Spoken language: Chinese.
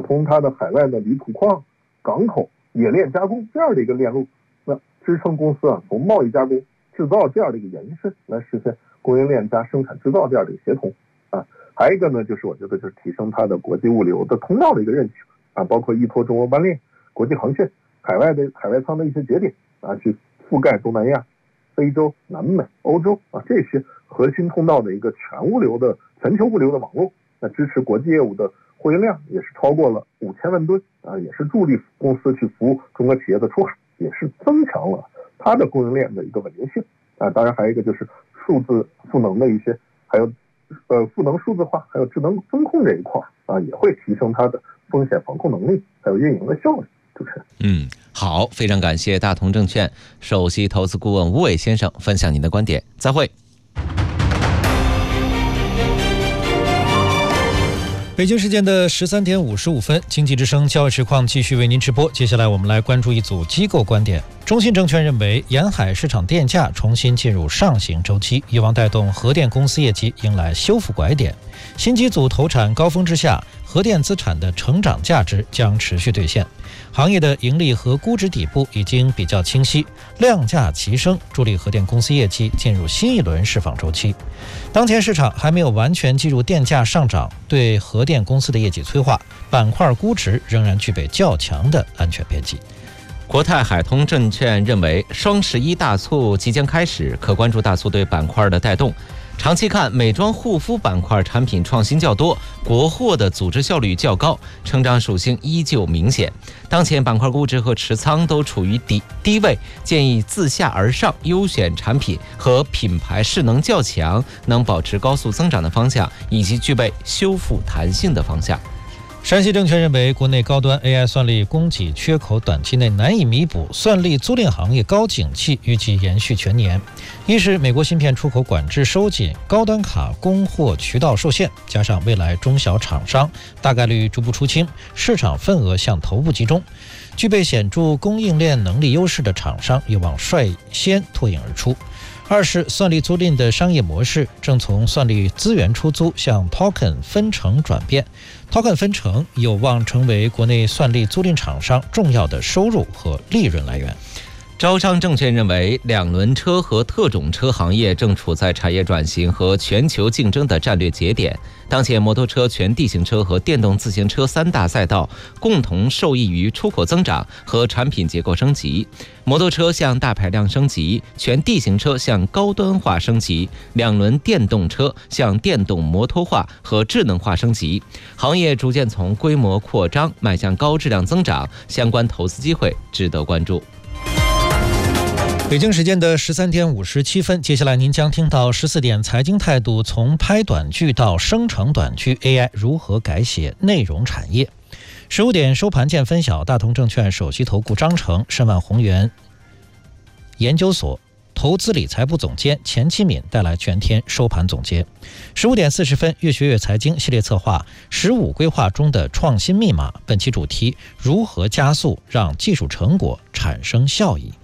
通它的海外的铝土矿、港口、冶炼加工这样的一个链路，那支撑公司从贸易加工、制造这样的一个延伸，来实现供应链加生产制造这样的一个协同还有一个呢，就是我觉得就是提升它的国际物流的通道的一个韧性包括依托中欧班列、国际航线、海外舱的一些节点去覆盖东南亚、非洲、南美、欧洲这些核心通道的一个全球物流的网络，那支持国际业务的货运量也是超过了5000万吨也是助力公司去服务中国企业的出海，也是增强了它的供应链的一个稳定性当然还有一个就是数字赋能的一些，还有赋能数字化，还有智能风控这一块也会提升它的风险防控能力，还有运营的效率。主持人， 好，非常感谢大同证券首席投资顾问吴伟先生分享您的观点，再会。 北京时间的13点55分，经济之声交易实况继续为您直播。接下来我们来关注一组机构观点。中信证券认为，沿海市场电价重新进入上行周期，有望带动核电公司业绩迎来修复拐点。新机组投产高峰之下，核电资产的成长价值将持续兑现。行业的盈利和估值底部已经比较清晰，量价齐升，助力核电公司业绩进入新一轮释放周期。当前市场还没有完全进入电价上涨对核电公司的业绩催化，板块估值仍然具备较强的安全边际。 国泰海通证券认为，双11大促即将开始，可关注大促对板块的带动。长期看，美妆护肤板块产品创新较多，国货的组织效率较高，成长属性依旧明显。当前板块估值和持仓都处于低位，建议自下而上优选产品和品牌势能较强、能保持高速增长的方向，以及具备修复弹性的方向。 山西证券认为，国内高端 AI 算力供给缺口短期内难以弥补，算力租赁行业高景气预计延续全年。一是美国芯片出口管制收紧，高端卡供货渠道受限，加上未来中小厂商大概率逐步出清，市场份额向头部集中，具备显著供应链能力优势的厂商有望率先脱颖而出。二是算力租赁的商业模式正从算力资源出租向 token 分成转变， token 分成有望成为国内算力租赁厂商重要的收入和利润来源。 招商证券认为，两轮车和特种车行业正处在产业转型和全球竞争的战略节点。当前摩托车、全地形车和电动自行车三大赛道共同受益于出口增长和产品结构升级。摩托车向大排量升级，全地形车向高端化升级，两轮电动车向电动摩托化和智能化升级。行业逐渐从规模扩张迈向高质量增长，相关投资机会值得关注。 北京时间的13点57分，接下来您将听到14点财经态度，从拍短剧到生成短剧 AI 如何改写内容产业。15点收盘见分晓，大同证券首席投顾张成、申万宏源研究所投资理财部总监钱其敏带来全天收盘总结。15点40分，越学越财经系列策划15规划中的创新密码，本期主题：如何加速让技术成果产生效益。